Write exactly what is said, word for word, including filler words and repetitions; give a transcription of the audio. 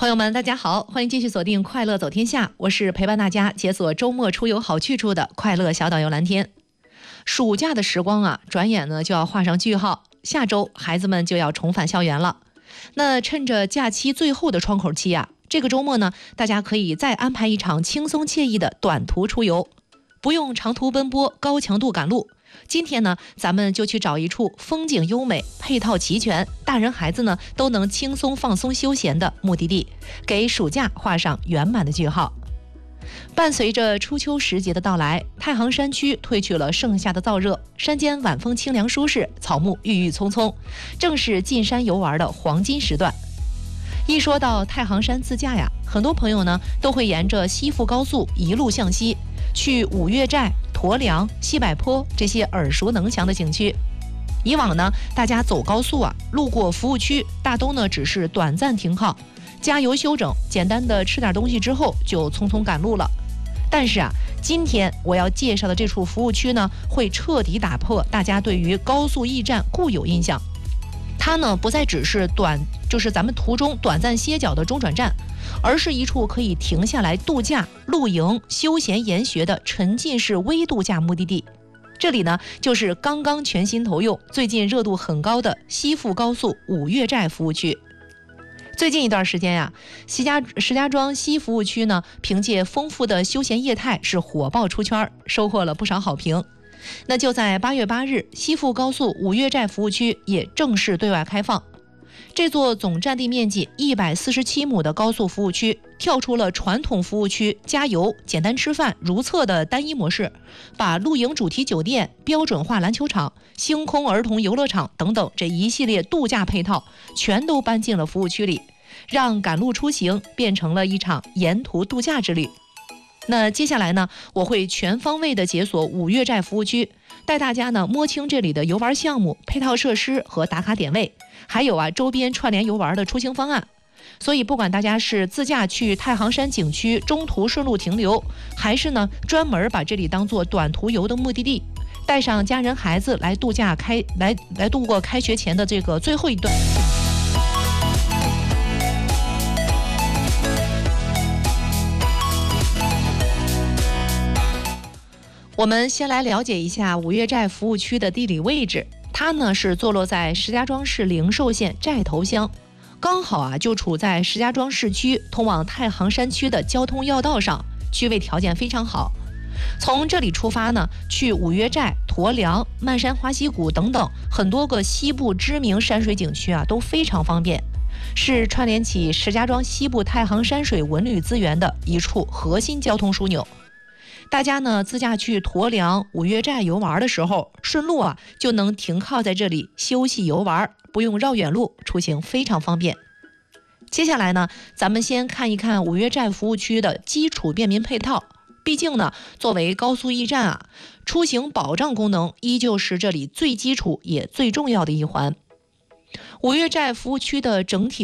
朋友们，大家好，欢迎继续锁定《快乐走天下》，我是陪伴大家解锁周末出游好去处的快乐小导游蓝天。暑假的时光啊，转眼呢就要画上句号，下周孩子们就要重返校园了。那趁着假期最后的窗口期啊，这个周末呢，大家可以再安排一场轻松惬意的短途出游，不用长途奔波、高强度赶路。今天呢，咱们就去找一处风景优美、配套齐全、大人孩子呢都能轻松放松休闲的目的地，给暑假画上圆满的句号。伴随着初秋时节的到来，太行山区褪去了盛夏的燥热，山间晚风清凉舒适，草木郁郁葱葱，正是进山游玩的黄金时段。一说到太行山自驾呀，很多朋友呢都会沿着西部高速一路向西，去五岳寨、驮粮、西柏坡这些耳熟能详的景区。以往呢，大家走高速啊，路过服务区，大都呢只是短暂停靠、加油休整，简单的吃点东西之后就匆匆赶路了。但是啊，今天我要介绍的这处服务区呢，会彻底打破大家对于高速驿站固有印象。它呢不再只是短，就是咱们途中短暂歇脚的中转站，而是一处可以停下来度假、露营、休闲研学的沉浸式微度假目的地。这里呢，就是刚刚全新投用、最近热度很高的西部高速五岳寨服务区。最近一段时间呀、啊，石家石家庄西服务区呢，凭借丰富的休闲业态是火爆出圈，收获了不少好评。那就在八月八日，西部高速五岳寨服务区也正式对外开放。这座总占地面积一百四十七亩的高速服务区，跳出了传统服务区加油、简单吃饭、如厕的单一模式，把露营主题酒店、标准化篮球场、星空儿童游乐场等等这一系列度假配套全都搬进了服务区里，让赶路出行变成了一场沿途度假之旅。那接下来呢，我会全方位的解锁五岳寨服务区，带大家呢摸清这里的游玩项目、配套设施和打卡点位，还有啊周边串联游玩的出行方案。所以不管大家是自驾去太行山景区中途顺路停留，还是呢专门把这里当做短途游的目的地，带上家人孩子来度假开来来度过开学前的这个最后一段。我们先来了解一下五岳寨服务区的地理位置，它呢是坐落在石家庄市灵寿县寨头乡，刚好啊就处在石家庄市区通往太行山区的交通要道上，区位条件非常好。从这里出发呢，去五岳寨、驮粮、漫山花溪谷等等很多个西部知名山水景区啊都非常方便，是串联起石家庄西部太行山水文旅资源的一处核心交通枢纽。大家呢自驾去驮粮、五岳寨游玩的时候，顺路啊就能停靠在这里休息游玩，不用绕远路，出行非常方便。接下来呢，咱们先看一看五岳寨服务区的基础便民配套。毕竟呢，作为高速驿站啊，出行保障功能依旧是这里最基础也最重要的一环。五岳寨服务区的整体